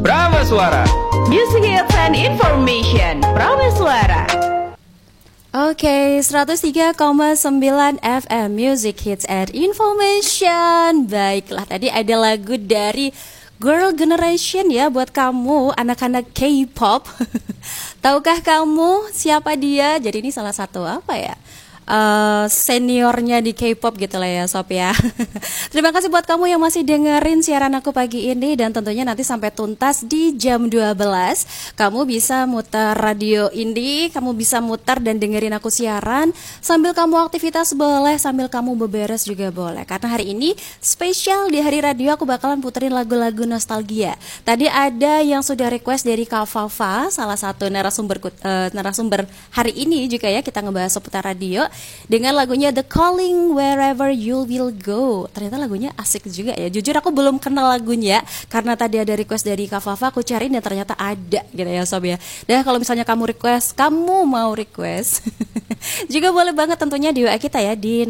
Prameswara. Music hits and information. Prameswara. Oke, 103,9 FM Music Hits and Information. Baiklah, tadi ada lagu dari Girl Generation ya buat kamu anak-anak K-pop. Tahukah kamu siapa dia? Jadi ini salah satu apa ya? Seniornya di K-pop gitu lah ya Sob ya. Terima kasih buat kamu yang masih dengerin siaran aku pagi ini. Dan tentunya nanti sampai tuntas di jam 12 kamu bisa muter radio indie, kamu bisa muter dan dengerin aku siaran sambil kamu aktivitas boleh, sambil kamu beberes juga boleh. Karena hari ini spesial di hari radio aku bakalan puterin lagu-lagu nostalgia. Tadi ada yang sudah request dari Kak Fafa, salah satu narasumber hari ini juga ya, kita ngebahas seputar radio dengan lagunya The Calling Wherever You Will Go. Ternyata lagunya asik juga ya. Jujur aku belum kenal lagunya karena tadi ada request dari Kak Fafa, aku cariin dan ternyata ada gitu ya Sob ya. Dan kalau misalnya kamu mau request juga boleh banget tentunya di WA kita ya di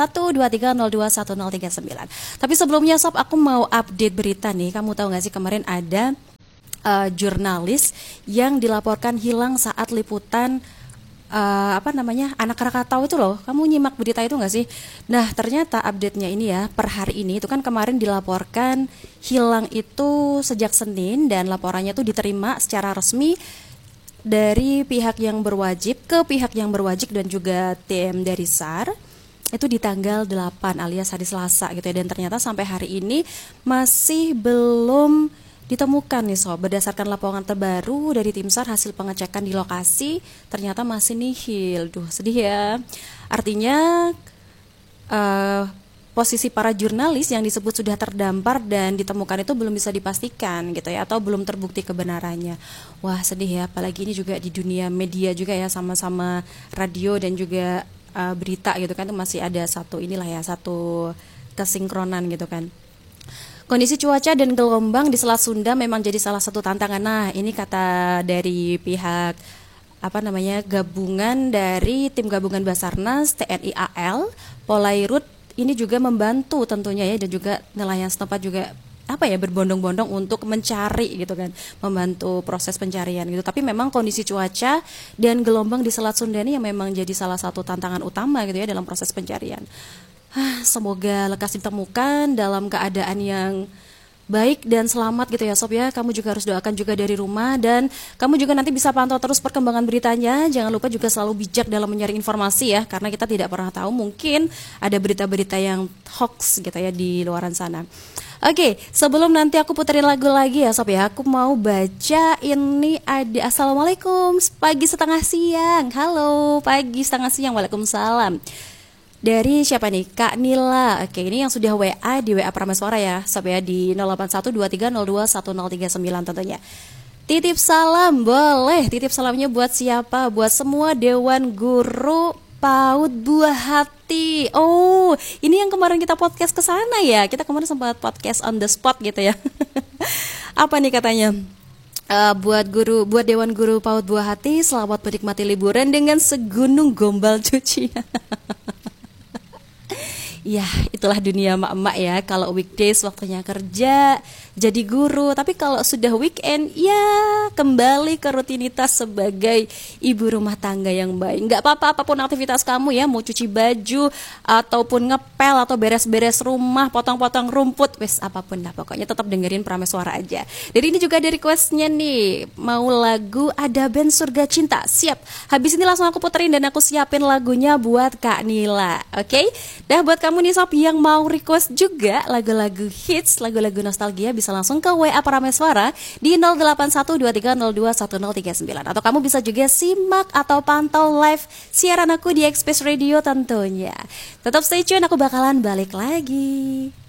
0812302139. Tapi sebelumnya Sob, aku mau update berita nih. Kamu tahu gak sih kemarin ada jurnalis yang dilaporkan hilang saat liputan anak Krakatau itu loh. Kamu nyimak berita itu gak sih? Nah ternyata update-nya ini ya, per hari ini itu kan kemarin dilaporkan hilang itu sejak Senin. Dan laporannya itu diterima secara resmi dari pihak yang berwajib ke pihak yang berwajib dan juga tim dari SAR. Itu di tanggal 8 alias hari Selasa gitu ya. Dan ternyata sampai hari ini masih belum ditemukan nih Sob. Berdasarkan laporan terbaru dari tim SAR, hasil pengecekan di lokasi ternyata masih nihil. Duh, sedih ya. Artinya posisi para jurnalis yang disebut sudah terdampar dan ditemukan itu belum bisa dipastikan gitu ya, atau belum terbukti kebenarannya. Wah, sedih ya, apalagi ini juga di dunia media juga ya, sama-sama radio dan juga berita gitu kan, itu masih ada satu kesinkronan gitu kan. Kondisi cuaca dan gelombang di Selat Sunda memang jadi salah satu tantangan. Nah, ini kata dari pihak gabungan dari tim gabungan Basarnas, TNI AL, Polairut ini juga membantu tentunya ya, dan juga nelayan setempat juga berbondong-bondong untuk mencari gitu kan, membantu proses pencarian gitu. Tapi memang kondisi cuaca dan gelombang di Selat Sunda ini yang memang jadi salah satu tantangan utama gitu ya dalam proses pencarian. Semoga lekas ditemukan dalam keadaan yang baik dan selamat gitu ya Sob ya. Kamu juga harus doakan juga dari rumah, dan kamu juga nanti bisa pantau terus perkembangan beritanya. Jangan lupa juga selalu bijak dalam menyaring informasi ya, karena kita tidak pernah tahu, mungkin ada berita-berita yang hoax gitu ya di luaran sana. Oke, sebelum nanti aku puterin lagu lagi ya Sob ya, aku mau baca ini ada Assalamualaikum pagi setengah siang. Halo pagi setengah siang, waalaikumsalam. Dari siapa nih? Kak Nila. Oke, ini yang sudah WA di WA Prameswara ya Sob ya, di 0812302139 tentunya. Titip salam, boleh titip salamnya buat siapa? Buat semua Dewan Guru PAUD Buah Hati. Oh, ini yang kemarin kita podcast ke sana ya. Kita kemarin sempat podcast on the spot gitu ya. Apa nih katanya? Buat Dewan Guru PAUD Buah Hati, selamat menikmati liburan dengan segunung gombal cuci. Ya, itulah dunia emak-emak ya. Kalau weekdays waktunya kerja, jadi guru. Tapi kalau sudah weekend, ya kembali ke rutinitas sebagai ibu rumah tangga yang baik. Nggak apa-apa, apapun aktivitas kamu ya, mau cuci baju, ataupun ngepel, atau beres-beres rumah, potong-potong rumput, wes apapun lah. Pokoknya tetap dengerin Prameswara aja. Dari ini juga ada requestnya nih, mau lagu Ada Band Surga Cinta. Siap, habis ini langsung aku puterin dan aku siapin lagunya buat Kak Nila. Oke? Dah buat kamu nih Sob yang mau request juga lagu-lagu hits, lagu-lagu nostalgia, bisa langsung ke WA Prameswara di 0812302139. Atau kamu bisa juga simak atau pantau live siaran aku di Express Radio tentunya. Tetap stay tune, aku bakalan balik lagi.